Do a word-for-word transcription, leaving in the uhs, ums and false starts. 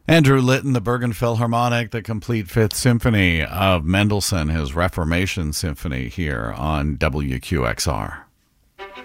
Andrew Litton, the Bergen Philharmonic, the complete Fifth Symphony of Mendelssohn, his Reformation Symphony here on W Q X R.